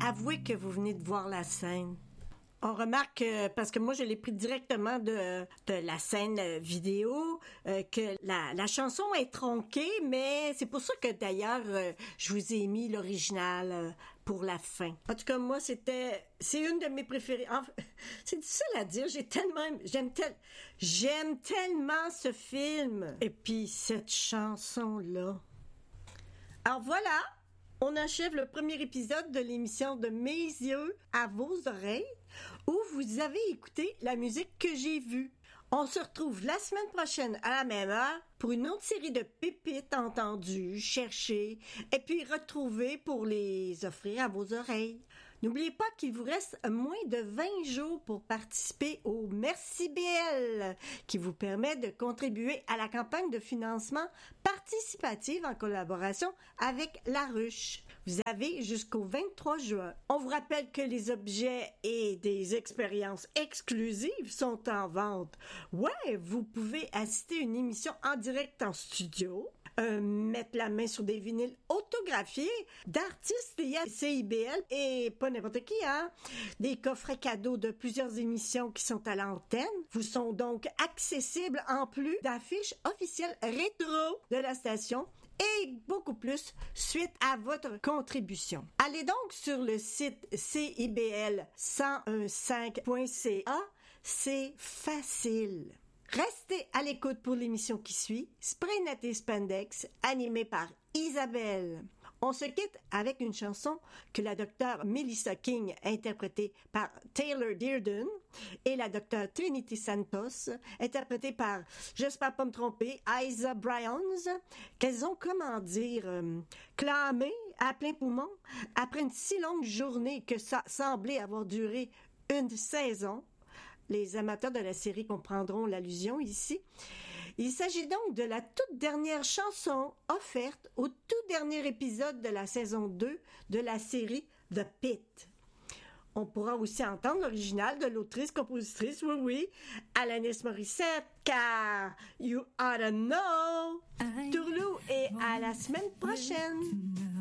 avouez que vous venez de voir la scène. On remarque, parce que moi je l'ai pris directement de la scène vidéo, que la chanson est tronquée, mais c'est pour ça que d'ailleurs je vous ai mis l'original pour la fin. En tout cas, moi c'est une de mes préférées. Enfin, c'est difficile à dire, j'aime tellement ce film. Et puis cette chanson-là. Alors voilà, on achève le premier épisode de l'émission de Mes yeux à vos oreilles, où vous avez écouté la musique que j'ai vue. On se retrouve la semaine prochaine à la même heure pour une autre série de pépites entendues, cherchées et puis retrouvées pour les offrir à vos oreilles. N'oubliez pas qu'il vous reste moins de 20 jours pour participer au Merci BL, qui vous permet de contribuer à la campagne de financement participative en collaboration avec La Ruche. Vous avez jusqu'au 23 juin. On vous rappelle que les objets et des expériences exclusives sont en vente. Ouais, vous pouvez assister à une émission en direct en studio, mettre la main sur des vinyles autographiés d'artistes liés à CIBL et pas n'importe qui, hein. Des coffrets cadeaux de plusieurs émissions qui sont à l'antenne vous sont donc accessibles en plus d'affiches officielles rétro de la station et beaucoup plus suite à votre contribution. Allez donc sur le site cibl1015.ca, c'est facile. Restez à l'écoute pour l'émission qui suit, Spraynet et Spandex, animée par Isabelle. On se quitte avec une chanson que la docteure Melissa King, interprétée par Taylor Dearden, et la docteure Trinity Santos, interprétée par, j'espère pas me tromper, Isa Bryans, qu'elles ont, clamé à plein poumon après une si longue journée que ça semblait avoir duré une saison. Les amateurs de la série comprendront l'allusion ici. Il s'agit donc de la toute dernière chanson offerte au tout dernier épisode de la saison 2 de la série The Pit. On pourra aussi entendre l'original de l'autrice-compositrice, oui, Alanis Morissette, car You Oughta Know. Tourlou, et à la semaine prochaine.